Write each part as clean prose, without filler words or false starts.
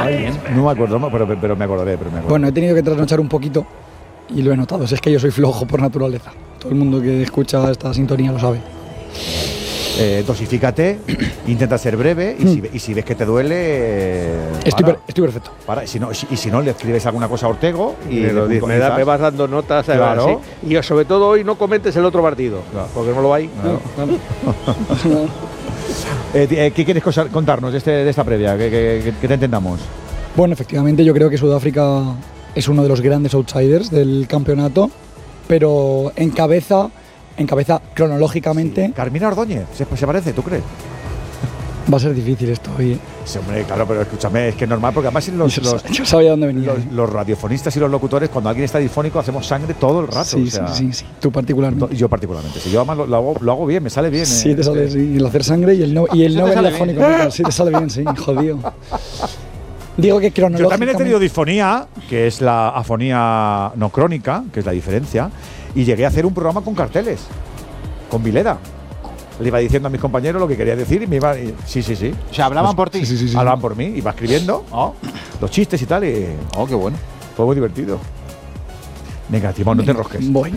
No me acuerdo, pero me acordaré. Bueno, he tenido que trasnochar un poquito y lo he notado. Es que yo soy flojo por naturaleza. Todo el mundo que escucha esta sintonía lo sabe. Dosifícate, intenta ser breve y si ves que te duele. Estoy perfecto. Y si no, le escribes alguna cosa a Ortego y me vas dando notas. Claro. Y sobre todo hoy no comentes el otro partido, claro, porque no lo hay. Claro. ¿Qué quieres contarnos de esta previa? Que te entendamos. Bueno, efectivamente, yo creo que Sudáfrica es uno de los grandes outsiders del campeonato, pero encabeza cronológicamente. Sí. Carmina Ordóñez, ¿se parece? ¿Tú crees? Va a ser difícil esto hoy. Sí, hombre, claro, pero escúchame, es que es normal, porque además yo sabía dónde venía. Los radiofonistas y los locutores, cuando alguien está difónico, hacemos sangre todo el rato. Sí. Tú particularmente. Yo particularmente. Sí, yo además lo hago bien, me sale bien. Sí, te sale, sí. El hacer sangre y el no ver difónico. Sí, te sale bien, sí, jodido. Digo que cronológicamente. Yo también he tenido disfonía, que es la afonía no crónica, que es la diferencia, y llegué a hacer un programa con carteles, con Vileda. Le iba diciendo a mis compañeros lo que quería decir y me iba. Sí. O sea, hablaban por ti. Sí. Hablaban por mí, iba escribiendo los chistes y tal. Y qué bueno. Fue muy divertido. Venga, Timón, no te enrosques. Bueno.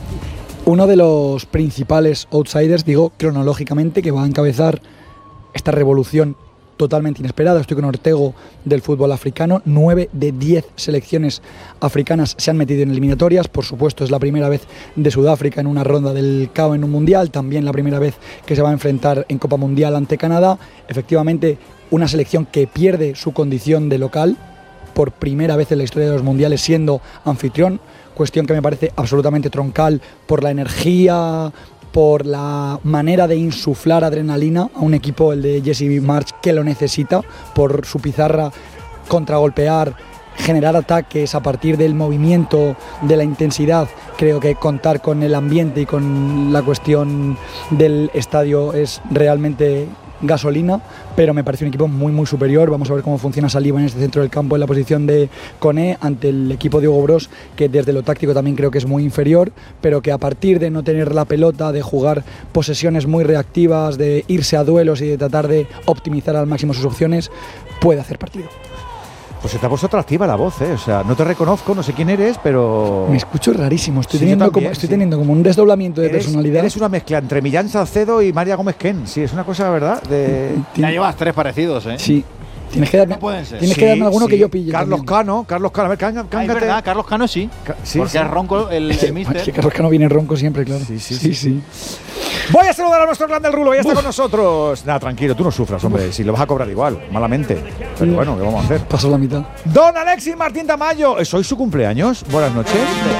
Uno de los principales outsiders, digo cronológicamente, que va a encabezar esta revolución totalmente inesperada. Estoy con Ortego del fútbol africano. 9 de 10 selecciones africanas se han metido en eliminatorias. Por supuesto, es la primera vez de Sudáfrica en una ronda del CAO en un mundial. También la primera vez que se va a enfrentar en Copa Mundial ante Canadá. Efectivamente, una selección que pierde su condición de local por primera vez en la historia de los mundiales siendo anfitrión. Cuestión que me parece absolutamente troncal por la energía, por la manera de insuflar adrenalina a un equipo, el de Jesse Marsch, que lo necesita, por su pizarra, contragolpear, generar ataques a partir del movimiento, de la intensidad. Creo que contar con el ambiente y con la cuestión del estadio es realmente gasolina, pero me parece un equipo muy superior. Vamos a ver cómo funciona Saliba en este centro del campo en la posición de Koné ante el equipo de Hugo Broos, que desde lo táctico también creo que es muy inferior, pero que a partir de no tener la pelota, de jugar posesiones muy reactivas, de irse a duelos y de tratar de optimizar al máximo sus opciones, puede hacer partido. Pues se te ha puesto atractiva la voz, ¿eh? O sea, no te reconozco, no sé quién eres, pero… Me escucho rarísimo, estoy teniendo como un desdoblamiento de personalidad. Eres una mezcla entre Millán Salcedo y María Gómez Ken, sí, es una cosa, ¿verdad? Ya llevas 3 parecidos, ¿eh? Sí. Tienes que darme alguno que yo pille. Carlos Cano, a ver, cángate. Es verdad, Carlos Cano sí. Porque es ronco el míster. Es que Carlos Cano viene ronco siempre, claro. Sí. Voy a saludar a nuestro clan del Rulo, ya está con nosotros. Nada, tranquilo, tú no sufras, hombre, si lo vas a cobrar igual, malamente. Pero bueno, ¿qué vamos a hacer? Paso la mitad. Don Alexis Martín Tamayo, ¿es hoy su cumpleaños? Buenas noches.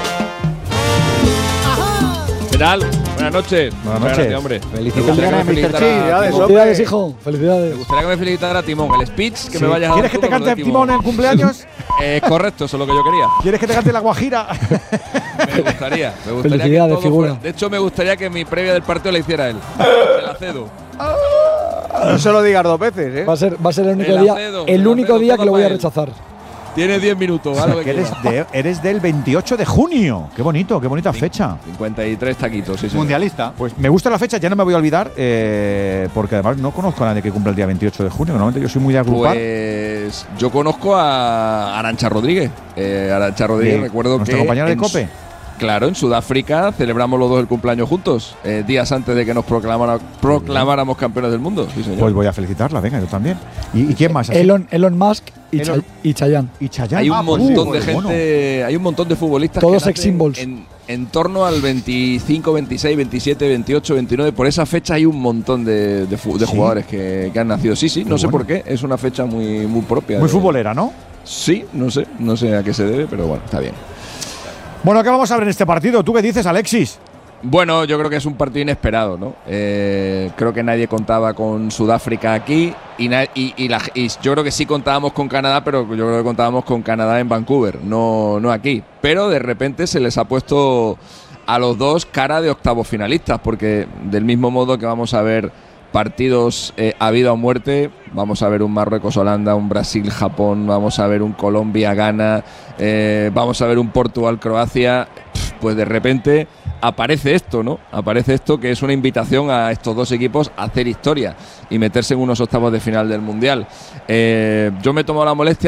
¿Qué tal? Buenas noches. Buenas noches, hombre. Felicidades, hijo. Felicidades. Me gustaría que me felicitara Timón. El speech que me vayas a dar. ¿Quieres que te cante Timón en cumpleaños? Correcto, eso es lo que yo quería. ¿Quieres que te cante la Guajira? Me gustaría felicidades, que figura. De hecho, me gustaría que mi previa del partido la hiciera él. Se la cedo. No se lo digas 2 veces, ¿eh? Va a ser el único día que lo voy a rechazar. Tiene 10 minutos. Eres del 28 de junio. Qué bonita fecha. 53 taquitos, sí. Mundialista. Pues me gusta la fecha, ya no me voy a olvidar, porque además no conozco a nadie que cumpla el día 28 de junio. Normalmente yo soy muy de agrupar. Pues yo conozco a Arantxa Rodríguez. Recuerdo nuestra que… compañera de COPE. Claro, en Sudáfrica celebramos los dos el cumpleaños juntos, días antes de que nos proclamáramos campeones del mundo. Sí, señor. Pues voy a felicitarla, venga, yo también. ¿Y quién más? Elon Musk y Chayanne. Hay un montón de gente, hay un montón de futbolistas. Todos sex symbols. En torno al 25, 26, 27, 28, 29, por esa fecha hay un montón de jugadores que han nacido. Sí, no sé por qué, es una fecha muy propia. Muy futbolera, ¿no? Sí, no sé a qué se debe, pero bueno, está bien. Bueno, ¿qué vamos a ver en este partido? ¿Tú qué dices, Alexis? Bueno, yo creo que es un partido inesperado, ¿no? Creo que nadie contaba con Sudáfrica aquí y yo creo que sí contábamos con Canadá, pero yo creo que contábamos con Canadá en Vancouver, no aquí. Pero de repente se les ha puesto a los dos cara de octavos finalistas, porque del mismo modo que vamos a ver partidos a vida o muerte, vamos a ver un Marruecos-Holanda, un Brasil-Japón, vamos a ver un Colombia-Ghana, vamos a ver un Portugal-Croacia, pues de repente aparece esto, ¿no? Aparece esto que es una invitación a estos dos equipos a hacer historia y meterse en unos octavos de final del Mundial. Yo me he tomado la molestia